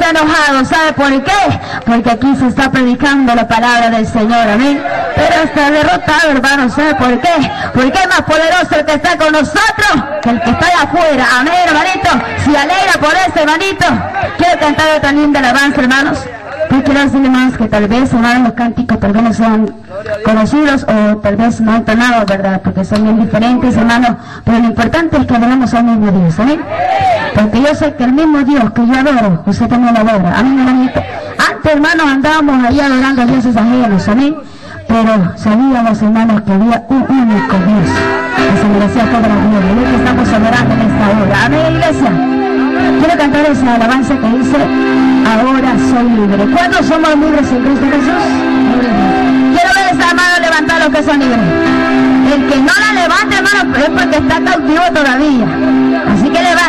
enojado. ¿Sabe por qué? Porque aquí se está predicando la palabra del Señor, amén. Pero está derrotado, hermano. ¿Sabe por qué? Porque es más poderoso el que está con nosotros que el que está allá afuera, amén, hermanito. Si alegra por eso, hermanito. Quiero cantar otra linda alabanza, hermanos. Pues quiero decirle más que tal vez, hermanos, los cánticos tal vez no sean conocidos o tal vez no entonados, ¿verdad? Porque son bien diferentes, hermanos. Pero lo importante es que adoramos al mismo Dios, amén. Porque yo sé que el mismo Dios que yo adoro, usted también lo adora, amén, hermanito. Antes, hermanos, andábamos ahí adorando a dioses ajenos, amén. Pero sabíamos, hermanos, que había un único Dios que se merecía toda la gloria. Y es que estamos adorando en esta hora, amén, iglesia. Quiero cantar esa alabanza que dice: ahora soy libre. ¿Cuántos somos libres en Cristo Jesús? Quiero ver esa mano levantar los que son libres. El que no la levante, hermano, es porque está cautivo todavía. Así que levanta.